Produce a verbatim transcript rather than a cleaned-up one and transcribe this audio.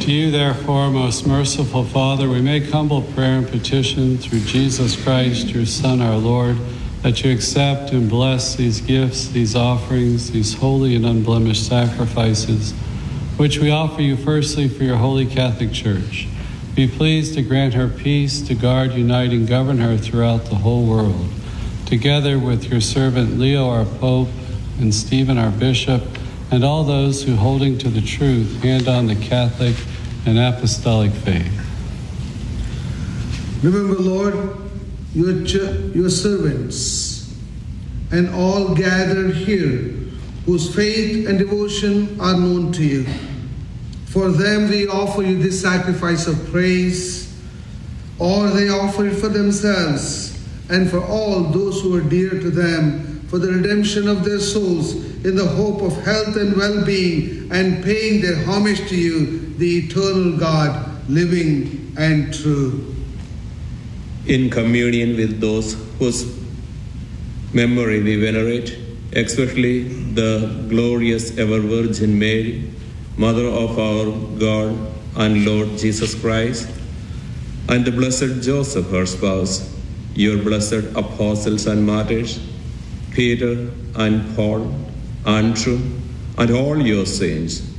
To you, therefore, most merciful Father, we make humble prayer and petition through Jesus Christ, your Son, our Lord, that you accept and bless these gifts, these offerings, these holy and unblemished sacrifices, which we offer you firstly for your holy Catholic Church. Be pleased to grant her peace, to guard, unite, and govern her throughout the whole world. Together with your servant Leo, our Pope, and Stephen, our Bishop, and all those who, holding to the truth, hand on the Catholic and Apostolic faith. Remember, Lord, your, ch- your servants and all gathered here, whose faith and devotion are known to you. For them we offer you this sacrifice of praise, or they offer it for themselves and for all those who are dear to them, for the redemption of their souls, in the hope of health and well-being, and paying their homage to you, the eternal God, living and true. In communion with those whose memory we venerate, especially the glorious ever Virgin Mary, Mother of our God and Lord Jesus Christ, and the blessed Joseph, her spouse, your blessed apostles and martyrs, Peter and Paul, Andrew, and all your saints,